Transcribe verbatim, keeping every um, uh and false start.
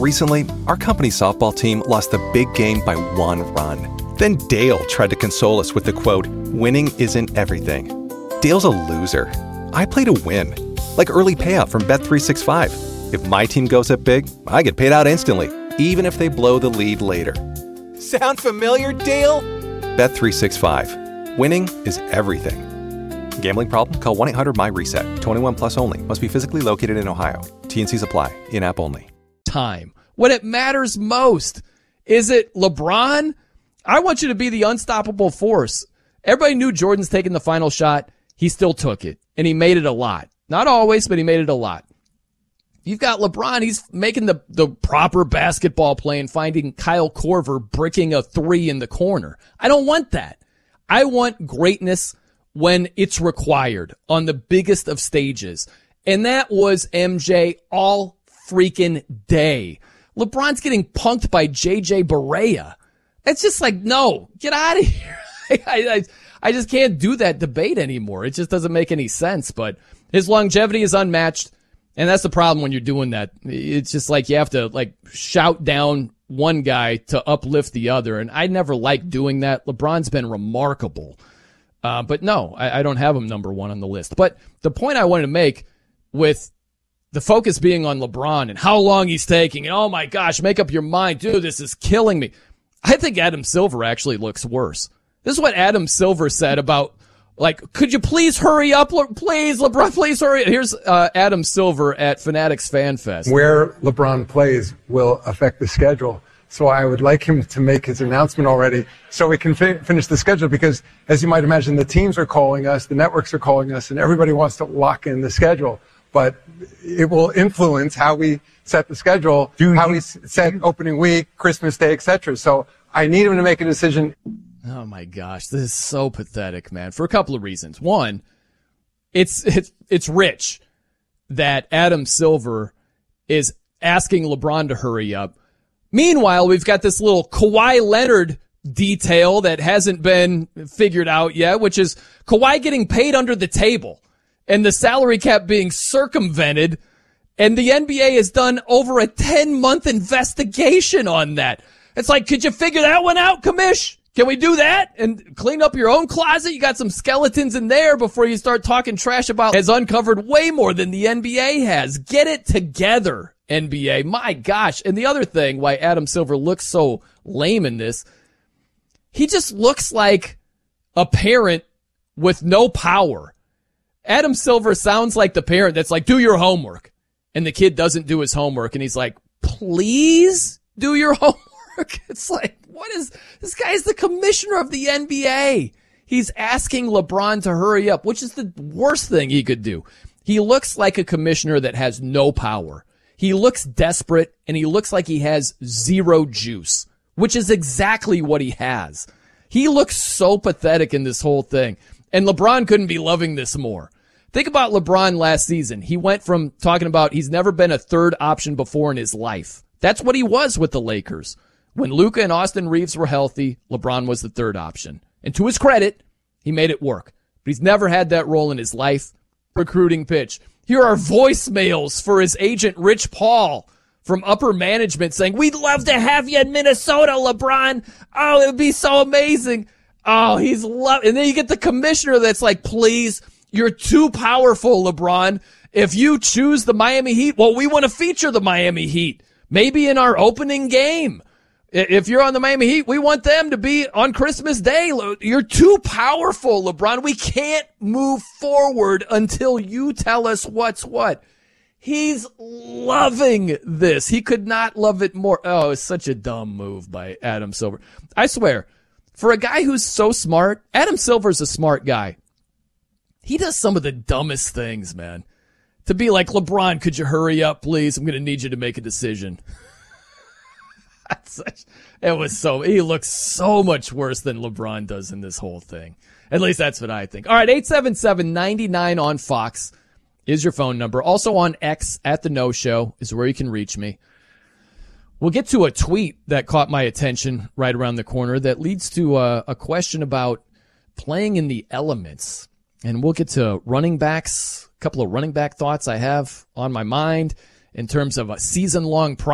Recently, our company softball team lost the big game by one run. Then Dale tried to console us with the quote, "Winning isn't everything." Dale's a loser. I play to win. Like early payout from Bet three sixty-five. If my team goes up big, I get paid out instantly, even if they blow the lead later. Sound familiar, Dale? Bet three sixty-five. Winning is everything. Gambling problem? Call one eight hundred M Y reset. twenty-one plus only. Must be physically located in Ohio. T N Cs apply. In-app only. Time. When it matters most. Is it LeBron? I want you to be the unstoppable force. Everybody knew Jordan's taking the final shot. He still took it. And he made it a lot. Not always, but he made it a lot. You've got LeBron. He's making the, the proper basketball play and finding Kyle Korver bricking a three in the corner. I don't want that. I want greatness when it's required on the biggest of stages. And that was M J all freaking day. LeBron's getting punked by J J Barea. It's just like, no, get out of here. I, I, I just can't do that debate anymore. It just doesn't make any sense. But his longevity is unmatched. And that's the problem when you're doing that. It's just like you have to like shout down one guy to uplift the other. And I never liked doing that. LeBron's been remarkable. Uh, but no, I, I don't have him number one on the list. But the point I wanted to make with the focus being on LeBron and how long he's taking, and oh my gosh, make up your mind, dude, this is killing me. I think Adam Silver actually looks worse. This is what Adam Silver said about, like, could you please hurry up, Le- please, LeBron, please hurry. Here's uh, Adam Silver at Fanatics Fan Fest. Where LeBron plays will affect the schedule. So I would like him to make his announcement already so we can fi- finish the schedule because, as you might imagine, the teams are calling us, the networks are calling us, and everybody wants to lock in the schedule. But it will influence how we set the schedule, how we set opening week, Christmas Day, et cetera. So I need him to make a decision. Oh my gosh, this is so pathetic, man, for a couple of reasons. One, it's it's it's rich that Adam Silver is asking LeBron to hurry up. Meanwhile, we've got this little Kawhi Leonard detail that hasn't been figured out yet, which is Kawhi getting paid under the table and the salary cap being circumvented, and the N B A has done over a ten-month investigation on that. It's like, could you figure that one out, Commish? Can we do that and clean up your own closet? You got some skeletons in there before you start talking trash about has uncovered way more than the N B A has. Get it together, N B A. My gosh. And the other thing why Adam Silver looks so lame in this, he just looks like a parent with no power. Adam Silver sounds like the parent that's like, do your homework. And the kid doesn't do his homework. And he's like, please do your homework. It's like, what is, this guy's the commissioner of the N B A. He's asking LeBron to hurry up, which is the worst thing he could do. He looks like a commissioner that has no power. He looks desperate and he looks like he has zero juice, which is exactly what he has. He looks so pathetic in this whole thing. And LeBron couldn't be loving this more. Think about LeBron last season. He went from talking about he's never been a third option before in his life. That's what he was with the Lakers. When Luka and Austin Reeves were healthy, LeBron was the third option. And to his credit, he made it work. But he's never had that role in his life. Recruiting pitch. Here are voicemails for his agent, Rich Paul, from upper management saying, we'd love to have you in Minnesota, LeBron. Oh, it would be so amazing. Oh, he's love. And then you get the commissioner that's like, please, you're too powerful, LeBron. If you choose the Miami Heat, well, we want to feature the Miami Heat. Maybe in our opening game. If you're on the Miami Heat, we want them to be on Christmas Day. You're too powerful, LeBron. We can't move forward until you tell us what's what. He's loving this. He could not love it more. Oh, it's such a dumb move by Adam Silver. I swear, for a guy who's so smart, Adam Silver's a smart guy. He does some of the dumbest things, man. To be like, LeBron, could you hurry up, please? I'm going to need you to make a decision. Such, it was so, he looks so much worse than LeBron does in this whole thing. At least that's what I think. All right, eight seven seven, nine nine on Fox is your phone number. Also on X at the No Show is where you can reach me. We'll get to a tweet that caught my attention right around the corner that leads to a, a question about playing in the elements. And we'll get to running backs, a couple of running back thoughts I have on my mind in terms of a season-long project.